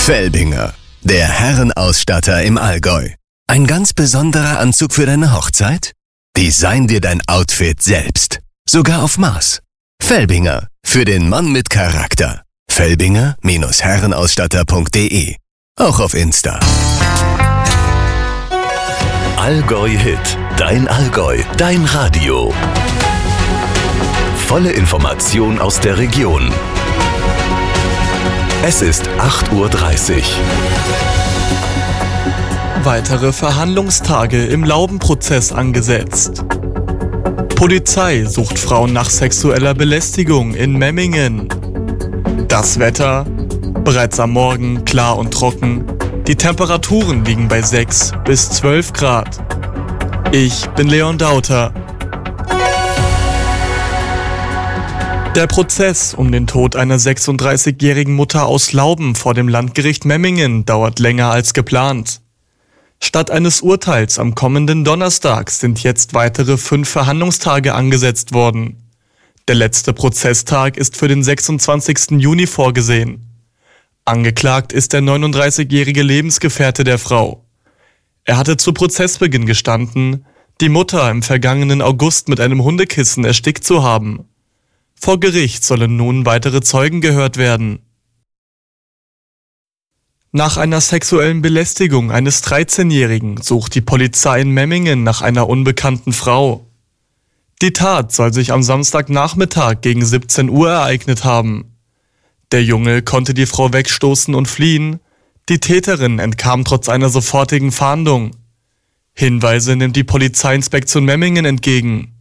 Felbinger, der Herrenausstatter im Allgäu. Ein ganz besonderer Anzug für deine Hochzeit? Design dir dein Outfit selbst. Sogar auf Maß. Felbinger, für den Mann mit Charakter. Felbinger-Herrenausstatter.de. Auch auf Insta. Allgäu Hit. Dein Allgäu. Dein Radio. Volle Information aus der Region. Es ist 8:30 Uhr. Weitere Verhandlungstage im Laubenprozess angesetzt. Polizei sucht Frauen nach sexueller Belästigung in Memmingen. Das Wetter? Bereits am Morgen klar und trocken. Die Temperaturen liegen bei 6 bis 12 Grad. Ich bin Leon Dauter. Der Prozess um den Tod einer 36-jährigen Mutter aus Lauben vor dem Landgericht Memmingen dauert länger als geplant. Statt eines Urteils am kommenden Donnerstag sind jetzt weitere 5 Verhandlungstage angesetzt worden. Der letzte Prozesstag ist für den 26. Juni vorgesehen. Angeklagt ist der 39-jährige Lebensgefährte der Frau. Er hatte zu Prozessbeginn gestanden, die Mutter im vergangenen August mit einem Hundekissen erstickt zu haben. Vor Gericht sollen nun weitere Zeugen gehört werden. Nach einer sexuellen Belästigung eines 13-Jährigen sucht die Polizei in Memmingen nach einer unbekannten Frau. Die Tat soll sich am Samstagnachmittag gegen 17 Uhr ereignet haben. Der Junge konnte die Frau wegstoßen und fliehen. Die Täterin entkam trotz einer sofortigen Fahndung. Hinweise nimmt die Polizeiinspektion Memmingen entgegen.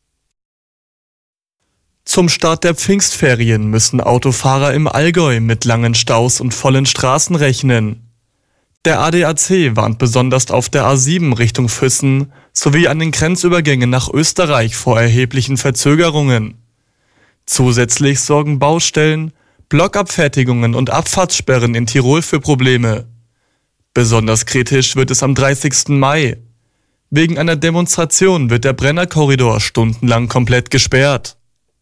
Zum Start der Pfingstferien müssen Autofahrer im Allgäu mit langen Staus und vollen Straßen rechnen. Der ADAC warnt besonders auf der A7 Richtung Füssen sowie an den Grenzübergängen nach Österreich vor erheblichen Verzögerungen. Zusätzlich sorgen Baustellen, Blockabfertigungen und Abfahrtssperren in Tirol für Probleme. Besonders kritisch wird es am 30. Mai. Wegen einer Demonstration wird der Brennerkorridor stundenlang komplett gesperrt.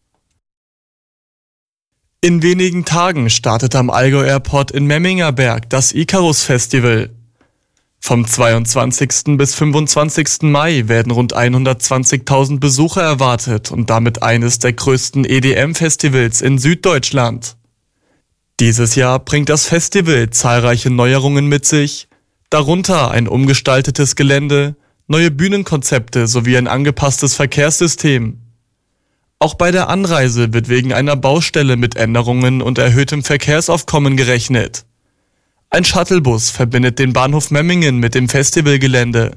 In wenigen Tagen startet am Allgäu Airport in Memmingerberg das Icarus Festival. Vom 22. bis 25. Mai werden rund 120.000 Besucher erwartet und damit eines der größten EDM-Festivals in Süddeutschland. Dieses Jahr bringt das Festival zahlreiche Neuerungen mit sich, darunter ein umgestaltetes Gelände, neue Bühnenkonzepte sowie ein angepasstes Verkehrssystem. Auch bei der Anreise wird wegen einer Baustelle mit Änderungen und erhöhtem Verkehrsaufkommen gerechnet. Ein Shuttlebus verbindet den Bahnhof Memmingen mit dem Festivalgelände.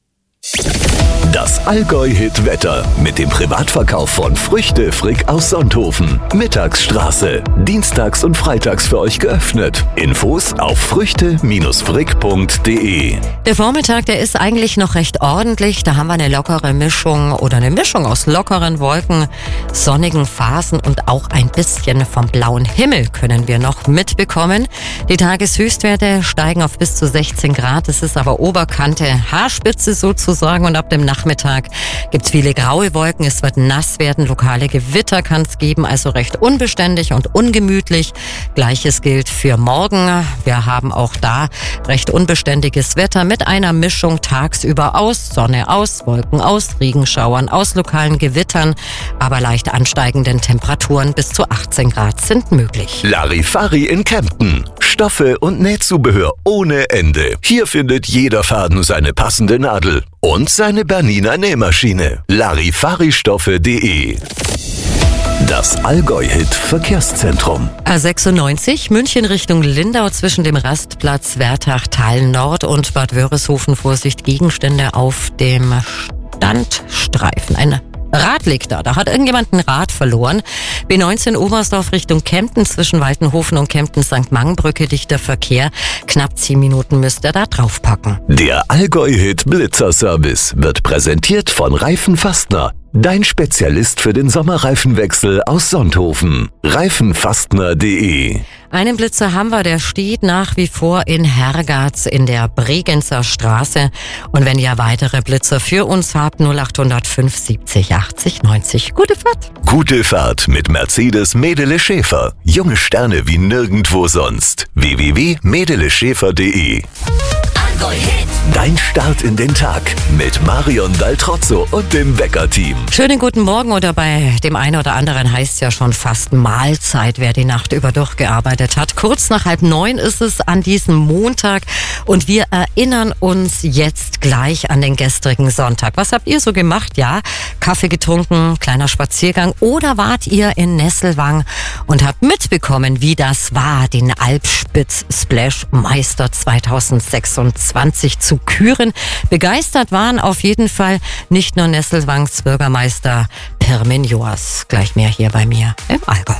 Das Allgäu-Hit-Wetter mit dem Privatverkauf von Früchte Frick aus Sonthofen. Mittagsstraße. Dienstags und freitags für euch geöffnet. Infos auf früchte-frick.de. Der Vormittag, der ist eigentlich noch recht ordentlich. Da haben wir eine lockere Mischung oder eine Mischung aus lockeren Wolken, sonnigen Phasen und auch ein bisschen vom blauen Himmel können wir noch mitbekommen. Die Tageshöchstwerte steigen auf bis zu 16 Grad. Es ist aber Oberkante, Haarspitze sozusagen, und ab dem Nachmittag gibt's viele graue Wolken. Es wird nass werden, lokale Gewitter kann es geben, also recht unbeständig und ungemütlich. Gleiches gilt für morgen. Wir haben auch da recht unbeständiges Wetter mit einer Mischung tagsüber aus, Sonne aus, Wolken aus, Regenschauern aus, lokalen Gewittern, aber leicht ansteigenden Temperaturen bis zu 18 Grad sind möglich. Larifari in Kempten. Stoffe und Nähzubehör ohne Ende. Hier findet jeder Faden seine passende Nadel und seine Bernina Nähmaschine. Larifaristoffe.de. Das Allgäu-Hit Verkehrszentrum. A96 München Richtung Lindau zwischen dem Rastplatz Wertach-Tal Nord und Bad Wörishofen. Vorsicht, Gegenstände auf dem Standstreifen. Ein Rad liegt da. Da hat irgendjemand ein Rad verloren. B19 Oberstdorf Richtung Kempten zwischen Waltenhofen und Kempten-St. Mangenbrücke dichter Verkehr. Knapp 10 Minuten müsst ihr da draufpacken. Der Allgäu-Hit Blitzerservice wird präsentiert von Reifen Fastner. Dein Spezialist für den Sommerreifenwechsel aus Sonthofen. Reifenfastner.de. Einen Blitzer haben wir, der steht nach wie vor in Hergatz in der Bregenzer Straße. Und wenn ihr weitere Blitzer für uns habt, 0805 70 80 90. Gute Fahrt! Gute Fahrt mit Mercedes Medele Schäfer. Junge Sterne wie nirgendwo sonst. www.medeleschäfer.de. Dein Start in den Tag mit Marion Daltrozzo und dem Wecker-Team. Schönen guten Morgen, oder bei dem einen oder anderen heißt ja schon fast Mahlzeit, wer die Nacht über durchgearbeitet hat. Kurz nach 8:30 ist es an diesem Montag und wir erinnern uns jetzt gleich an den gestrigen Sonntag. Was habt ihr so gemacht? Ja, Kaffee getrunken, kleiner Spaziergang, oder wart ihr in Nesselwang und habt mitbekommen, wie das war, den Alpspitz-Splash-Meister 2026 zu küren? Begeistert waren auf jeden Fall nicht nur Nesselwangs Bürgermeister Pirmin Joas. Gleich mehr hier bei mir im Allgäu.